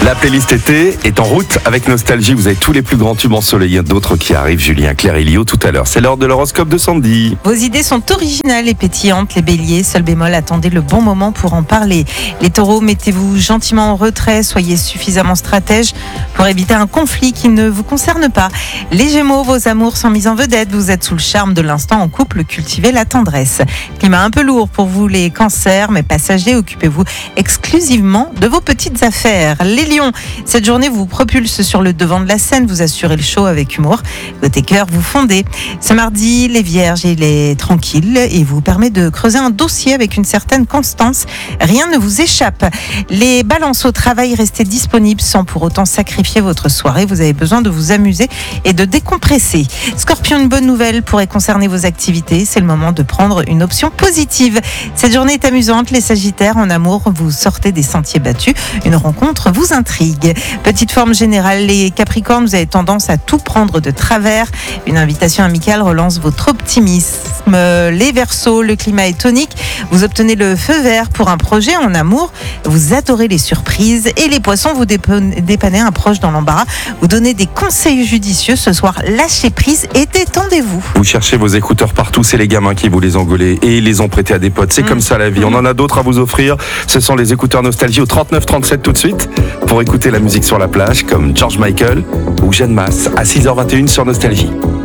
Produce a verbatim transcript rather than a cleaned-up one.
La playlist été est en route avec Nostalgie. Vous avez tous les plus grands tubes ensoleillés, d'autres qui arrivent. Julien, Claire et Lio tout à l'heure. C'est l'heure de l'horoscope de Sandy. Vos idées sont originales et pétillantes, les béliers. Seul bémol, attendez le bon moment pour en parler. Les taureaux, mettez-vous gentiment en retrait. Soyez suffisamment stratège pour éviter un conflit qui ne vous concerne pas. Les gémeaux, vos amours sont mis en vedette. Vous êtes sous le charme de l'instant en couple. Cultivez la tendresse. Climat un peu lourd pour vous les cancers, mais passagers, occupez-vous exclusivement de vos petites affaires. Les lions, cette journée vous propulse sur le devant de la scène. Vous assurez le show avec humour. Côté cœur, vous fondez. Ce mardi, les vierges, il est tranquille et vous permet de creuser un dossier avec une certaine constance. Rien ne vous échappe. Les balances au travail, restez disponibles sans pour autant sacrifier votre soirée. Vous avez besoin de vous amuser et de décompresser. Scorpion, une bonne nouvelle pourrait concerner vos activités. C'est le moment de prendre une option positive. Cette journée est amusante. Les sagittaires, en amour, vous sortez des sentiers battus. Une rencontre vous intrigue. Petite forme générale, les capricornes, vous avez tendance à tout prendre de travers. Une invitation amicale relance votre optimisme. Les verseaux, le climat est tonique. Vous obtenez le feu vert pour un projet en amour. Vous adorez les surprises. Et les poissons, vous dépannez un proche dans l'embarras. Vous donnez des conseils judicieux. Ce soir, lâchez prise et détendez-vous. Vous cherchez vos écouteurs partout, c'est les gamins qui vous les ont gaulés et ils les ont prêtés à des potes. C'est mmh. comme ça la vie. On en a d'autres à vous offrir. Ce sont les écouteurs Nostalgie au trente-neuf trente-sept tout de suite pour écouter la musique sur la plage comme George Michael ou Jeanne Masse à six heures vingt et une sur Nostalgie.